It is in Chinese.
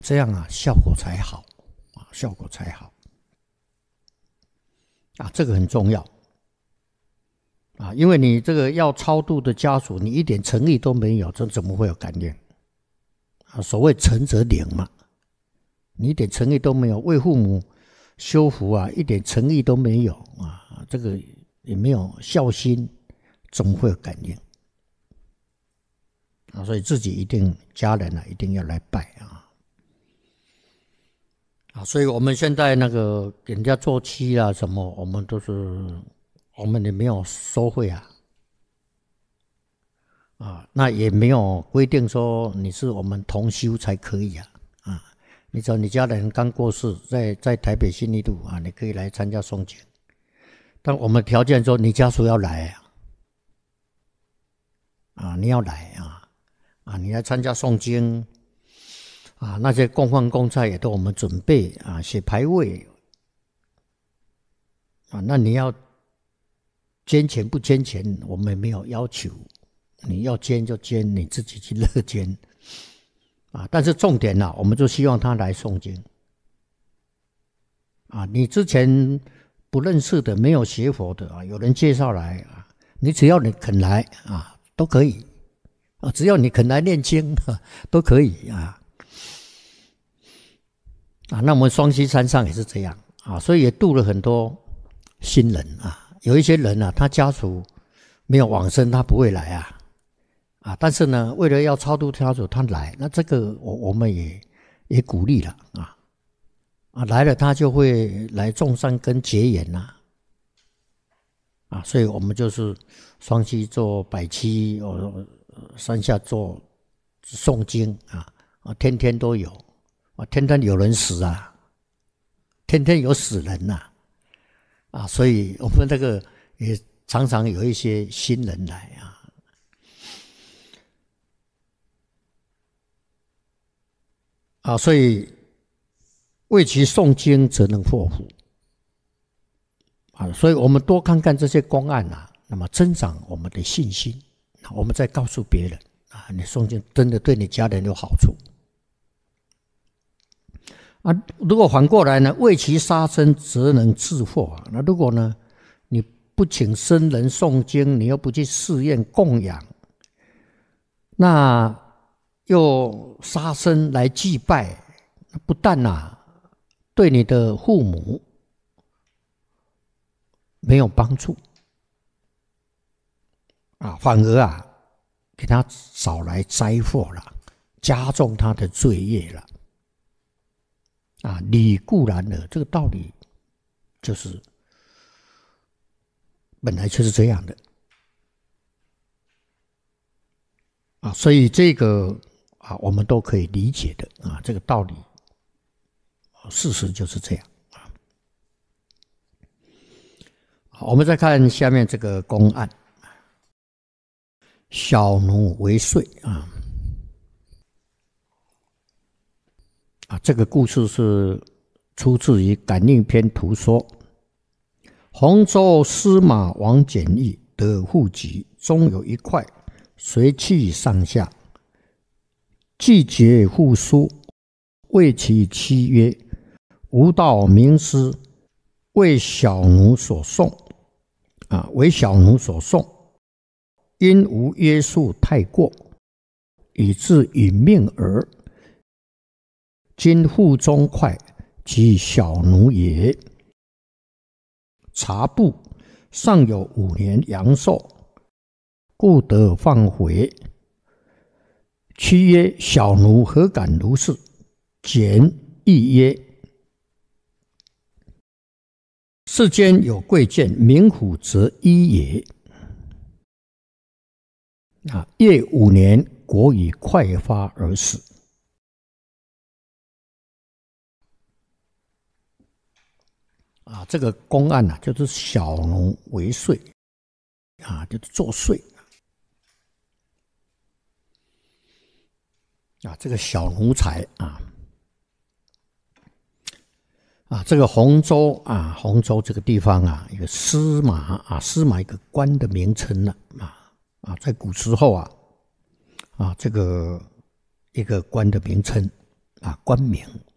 这样啊效果才好啊，效果才好啊，这个很重要啊，因为你这个要超度的家属，你一点诚意都没有，这怎么会有感应啊？所谓诚则灵嘛，你一点诚意都没有，为父母修福啊，一点诚意都没有啊，这个也没有孝心，怎么会有感应啊？所以自己一定家人啊，一定要来拜啊，所以我们现在那个给人家做七啊什么，我们都是我们也没有收费啊，那也没有规定说你是我们同修才可以啊，你只要你家人刚过世，在台北信义路啊，你可以来参加诵经，但我们条件说你家属要来啊，你要来啊，你来参加诵经啊，那些供饭供菜也都我们准备啊，写牌位啊，那你要捐钱不捐钱，我们没有要求，你要捐就捐，你自己去乐捐啊。但是重点我们就希望他来诵经啊。你之前不认识的、没有学佛的啊，有人介绍来啊，你只要你肯来啊，都可以啊，只要你肯来念经都可以啊。那我们双溪山上也是这样啊，所以也度了很多新人啊。有一些人他家属没有往生，他不会来啊，但是呢，为了要超度家属，他来，那这个我们也鼓励了啊，来了他就会来种善根结缘啊，所以我们就是双溪做百七，山下做诵经啊，天天都有啊，天天有人死啊，天天有死人啊，所以我们这个也常常有一些新人来啊，所以为其诵经，则能获福啊，所以我们多看看这些公案那么增长我们的信心，我们再告诉别人啊，你诵经真的对你家人有好处啊。如果反过来呢，为其杀生，则能致祸那如果呢，你不请僧人诵经，你又不去寺院供养，那又杀生来祭拜，不但对你的父母没有帮助反而给他找来灾祸了，加重他的罪业了理固然耳，这个道理就是本来就是这样的所以这个我们都可以理解的这个道理，事实就是这样我们再看下面这个公案，小奴为税这个故事是出自于《感应篇》图说，洪州司马王简义得户籍，中有一块，随去上下，既结户书，为其妻曰：吾道明师，为小奴所送为小奴所送，因无约束太过，以致殒命耳。今户中块，即小奴也。察部尚有5年阳寿，故得放回。妻曰：小奴何敢如是？简亦曰：世间有贵贱，明虎则一也。业5年，国以快发而死。这个公案就是小奴为税就是作税这个小奴才这个洪州洪州这个地方一个司马司马一个官的名称在古时候这个一个官的名称冠名。